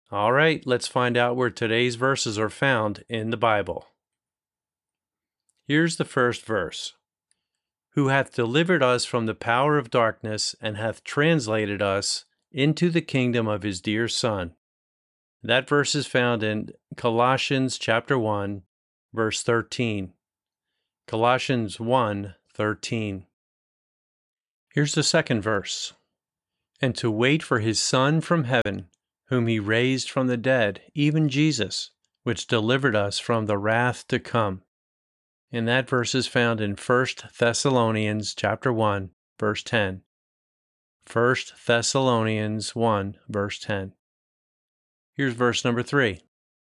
All right, let's find out where today's verses are found in the Bible. Here's the first verse. Who hath delivered us from the power of darkness and hath translated us into the kingdom of his dear Son. That verse is found in Colossians chapter 1, verse 13. Colossians 1:13. Here's the second verse. And to wait for his Son from heaven, whom he raised from the dead, even Jesus, which delivered us from the wrath to come. And that verse is found in 1 Thessalonians chapter 1, verse 10. 1 Thessalonians 1, verse 10. Here's verse number 3.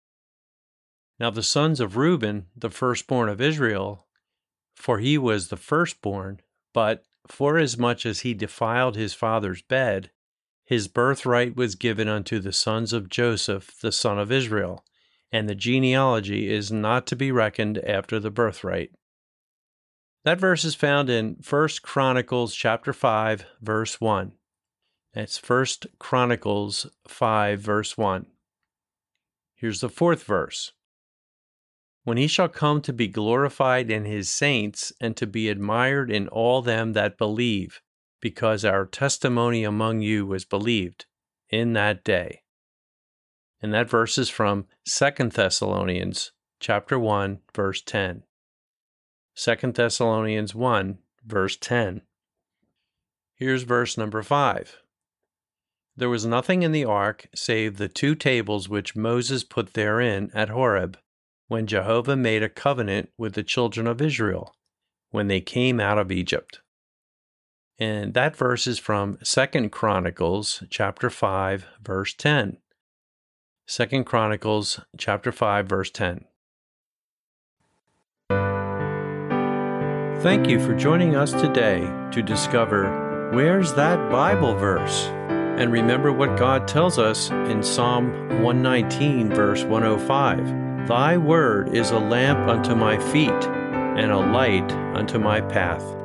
Now the sons of Reuben, the firstborn of Israel, for he was the firstborn, but forasmuch as he defiled his father's bed, his birthright was given unto the sons of Joseph, the son of Israel, and the genealogy is not to be reckoned after the birthright. That verse is found in 1 Chronicles chapter 5, verse 1. That's 1 Chronicles 5, verse 1. Here's the fourth verse. When he shall come to be glorified in his saints, and to be admired in all them that believe, because our testimony among you was believed in that day. And that verse is from 2 Thessalonians chapter 1, verse 10. 2 Thessalonians 1, verse 10. Here's verse number 5. There was nothing in the ark save the 2 tables which Moses put therein at Horeb, when Jehovah made a covenant with the children of Israel, when they came out of Egypt. And that verse is from 2 Chronicles chapter 5, verse 10. 2 Chronicles chapter 5, verse 10. Thank you for joining us today to discover where's that Bible verse? And remember what God tells us in Psalm 119, verse 105. Thy word is a lamp unto my feet, and a light unto my path.